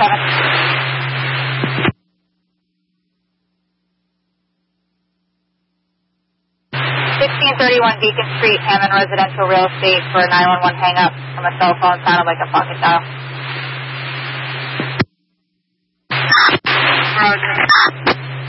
1631 Beacon Street, Hammond Residential Real Estate for a 911 hang-up from a cell phone. Sounded like a pocket dial. Roger.